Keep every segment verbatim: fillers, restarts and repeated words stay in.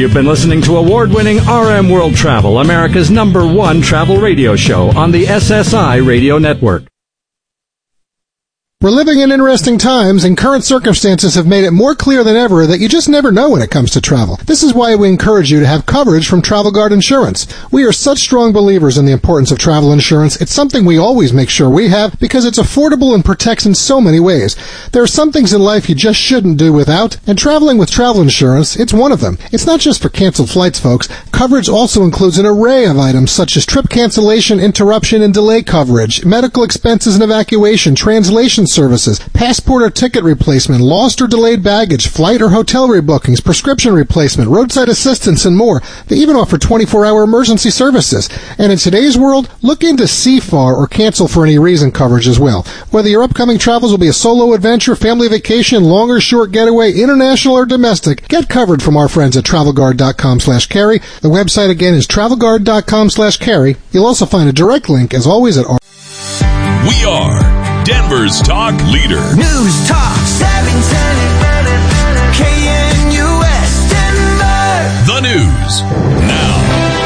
You've been listening to award-winning R M World Travel, America's number one travel radio show on the S S I Radio Network. We're living in interesting times, and current circumstances have made it more clear than ever that you just never know when it comes to travel. This is why we encourage you to have coverage from Travel Guard Insurance. We are such strong believers in the importance of travel insurance. It's something we always make sure we have because it's affordable and protects in so many ways. There are some things in life you just shouldn't do without, and traveling with travel insurance, it's one of them. It's not just for canceled flights, folks. Coverage also includes an array of items such as trip cancellation, interruption, and delay coverage, medical expenses and evacuation, translation services, passport or ticket replacement, lost or delayed baggage, flight or hotel rebookings, prescription replacement, roadside assistance, and more. They even offer twenty-four hour emergency services. And in today's world, look into C F A R or cancel for any reason coverage as well. Whether your upcoming travels will be a solo adventure, family vacation, long or short getaway, international or domestic, get covered from our friends at TravelGuard.com slash carry. The website again is TravelGuard.com slash carry. You'll also find a direct link, as always, at our... We are Denver's talk leader. News Talk seven ten K N U S Denver. The news now.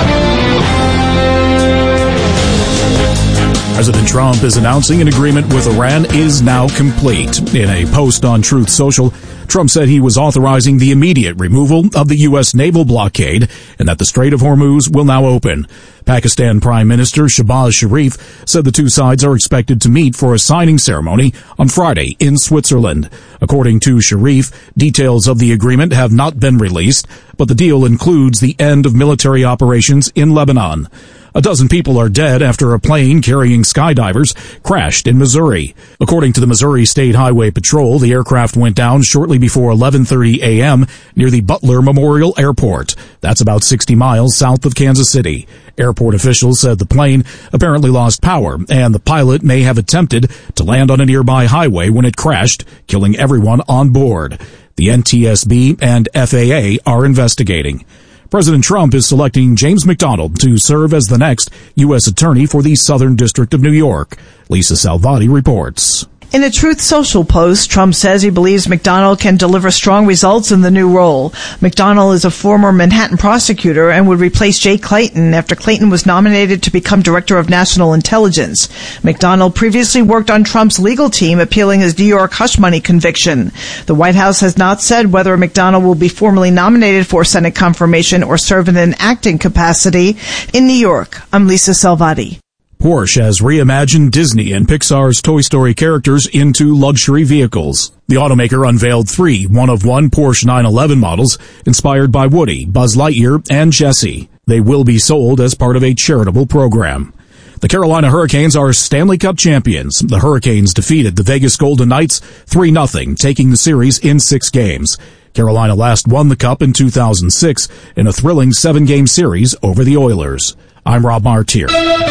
President Trump is announcing an agreement with Iran is now complete. In a post on Truth Social, Trump said he was authorizing the immediate removal of the U S naval blockade and that the Strait of Hormuz will now open. Pakistan Prime Minister Shehbaz Sharif said the two sides are expected to meet for a signing ceremony on Friday in Switzerland. According to Sharif, details of the agreement have not been released, but the deal includes the end of military operations in Lebanon. A dozen people are dead after a plane carrying skydivers crashed in Missouri. According to the Missouri State Highway Patrol, the aircraft went down shortly before eleven thirty a.m. near the Butler Memorial Airport. That's about sixty miles south of Kansas City. Airport officials said the plane apparently lost power, and the pilot may have attempted to land on a nearby highway when it crashed, killing everyone on board. The N T S B and F A A are investigating. President Trump is selecting James McDonald to serve as the next U S attorney for the Southern District of New York. Lisa Salvati reports. In a Truth Social post, Trump says he believes McDonald can deliver strong results in the new role. McDonald is a former Manhattan prosecutor and would replace Jay Clayton after Clayton was nominated to become Director of National Intelligence. McDonald previously worked on Trump's legal team appealing his New York hush money conviction. The White House has not said whether McDonald will be formally nominated for Senate confirmation or serve in an acting capacity. In New York, I'm Lisa Salvati. Porsche has reimagined Disney and Pixar's Toy Story characters into luxury vehicles. The automaker unveiled three one-of-one Porsche nine eleven models inspired by Woody, Buzz Lightyear, and Jessie. They will be sold as part of a charitable program. The Carolina Hurricanes are Stanley Cup champions. The Hurricanes defeated the Vegas Golden Knights three nothing, taking the series in six games. Carolina last won the Cup in two thousand six in a thrilling seven-game series over the Oilers. I'm Rob Martier.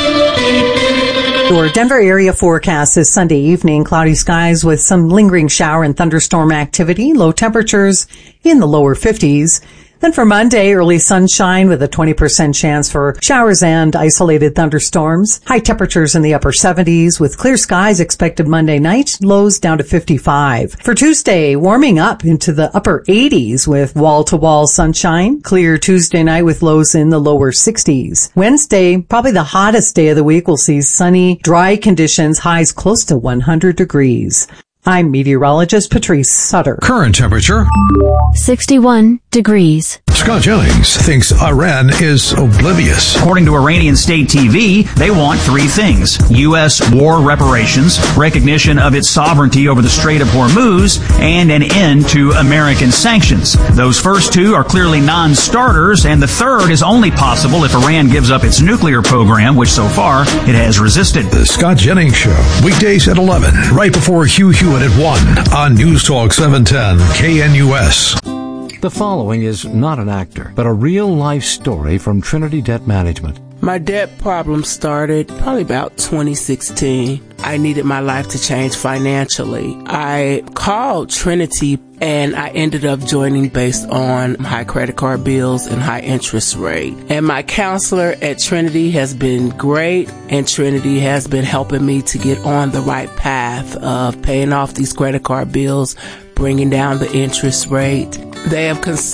Your Denver area forecast is Sunday evening, cloudy skies with some lingering shower and thunderstorm activity, low temperatures in the lower fifties. Then for Monday, early sunshine with a twenty percent chance for showers and isolated thunderstorms. High temperatures in the upper seventies with clear skies expected Monday night, lows down to fifty-five. For Tuesday, warming up into the upper eighties with wall-to-wall sunshine. Clear Tuesday night with lows in the lower sixties. Wednesday, probably the hottest day of the week, will see sunny, dry conditions, highs close to one hundred degrees. I'm meteorologist Patrice Sutter. Current temperature sixty-one degrees. Scott Jennings thinks Iran is oblivious. According to Iranian state T V, they want three things: U S war reparations, recognition of its sovereignty over the Strait of Hormuz, and an end to American sanctions. Those first two are clearly non-starters, and the third is only possible if Iran gives up its nuclear program, which so far it has resisted. The Scott Jennings Show, weekdays at eleven, right before Hugh Hewitt at one on News Talk seven ten K N U S. The following is not an actor, but a real-life story from Trinity Debt Management. My debt problem started probably about twenty sixteen. I needed my life to change financially. I called Trinity and I ended up joining based on high credit card bills and high interest rate. And my counselor at Trinity has been great, and Trinity has been helping me to get on the right path of paying off these credit card bills, bringing down the interest rate. They have cons-